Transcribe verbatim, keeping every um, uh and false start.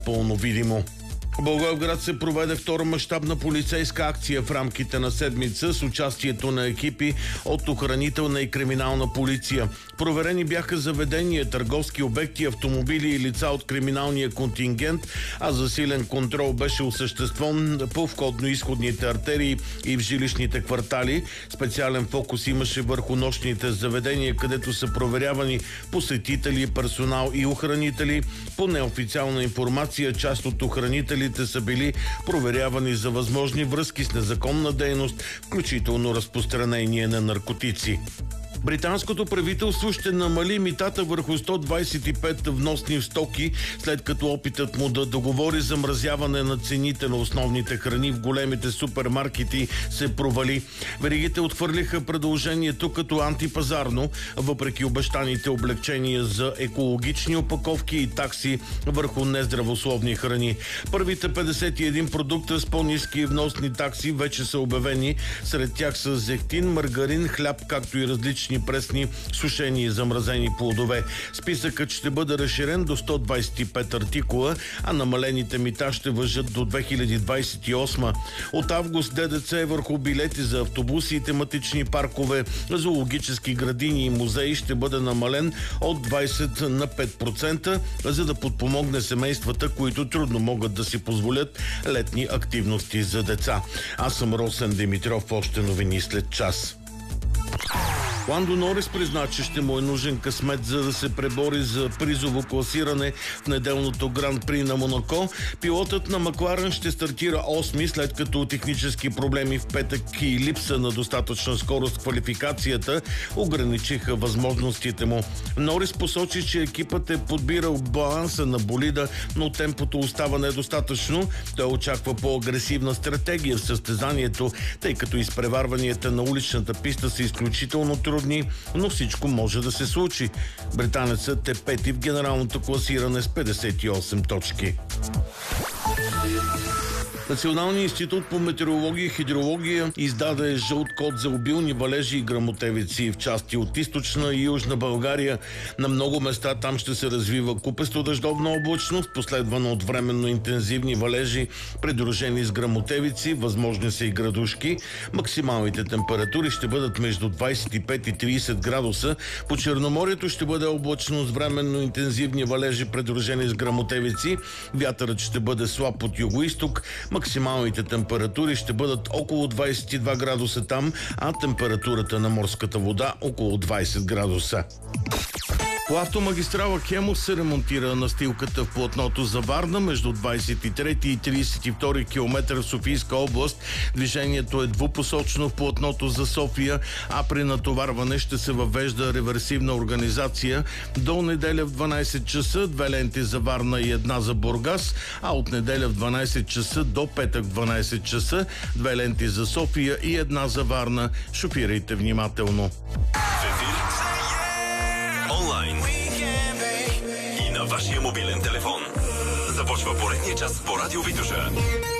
пълно видимо. В Благоевград се проведе втора мащабна полицейска акция в рамките на седмица с участието на екипи от охранителна и криминална полиция. Проверени бяха заведения, търговски обекти, автомобили и лица от криминалния контингент, а засилен контрол беше осъществен по входно-изходните артерии и в жилищните квартали. Специален фокус имаше върху нощните заведения, където са проверявани посетители, персонал и охранители. По неофициална информация, част от охранители са били проверявани за възможни връзки с незаконна дейност, включително разпространение на наркотици. Британското правителство ще намали митата върху сто двадесет и пет вносни стоки, след като опитът му да договори замразяване на цените на основните храни в големите супермаркети се провали. Веригите отхвърлиха предложението като антипазарно, въпреки обещаните облегчения за екологични опаковки и такси върху нездравословни храни. Първите петдесет и един продукта с по-ниски вносни такси вече са обявени. Сред тях са зехтин, маргарин, хляб, както и различни пресни, сушени и замразени плодове. Списъкът ще бъде разширен до сто двадесет и пет артикула, а намалените мита ще важат до две хиляди двадесет и осма. От август ДДЦ е върху билети за автобуси и тематични паркове, зоологически градини и музеи ще бъде намален от двадесет на пет процента, за да подпомогне семействата, които трудно могат да си позволят летни активности за деца. Аз съм Росен Димитров, още новини след час. Ландо Норис призна, че ще му е нужен късмет, за да се пребори за призово класиране в неделното Гран-при на Монако. Пилотът на Макларен ще стартира осми, след като технически проблеми в петък и липса на достатъчна скорост в квалификацията ограничиха възможностите му. Норис посочи, че екипът е подбирал баланса на болида, но темпото остава недостатъчно. Той очаква по-агресивна стратегия в състезанието, тъй като изпреварванията на уличната писта са изключително трудни, но всичко може да се случи. Британецът е пети в генералното класиране с петдесет и осем точки. Националният институт по метеорология и хидрология издаде жълт код за обилни валежи и гръмотевици в части от източна и южна България. На много места там ще се развива купесто дъждовна облачност, последвана от временно интензивни валежи, придружени с гръмотевици, възможни са и градушки. Максималните температури ще бъдат между двадесет и пет и тридесет градуса. По Черноморието ще бъде облачно с временно интензивни валежи, придружени с гръмотевици. Вятърът ще бъде слаб от югоизток. Максималните температури ще бъдат около двадесет и два градуса там, а температурата на морската вода около двадесет градуса. По автомагистрала Хемус се ремонтира настилката в платното за Варна между двадесет и трети и тридесет и втори километър в Софийска област. Движението е двупосочно в платното за София, а при натоварване ще се въвежда реверсивна организация. До неделя в дванадесет часа две ленти за Варна и една за Бургас, а от неделя в дванадесет часа до петък в дванадесет часа две ленти за София и една за Варна. Шофирайте внимателно. Онлайн и на вашия мобилен телефон. Започва поредния час по Радио Витоша.